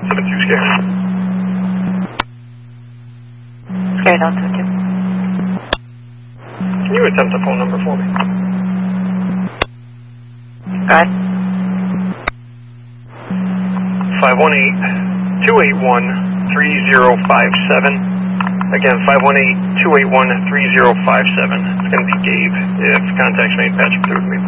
72 Scare. Scare Delta 2. Can you attempt the phone number for me? Go ahead. 518-281-3057. Again, 518-281-3057. It's going to be Gabe. If contact's made, patch him through with me.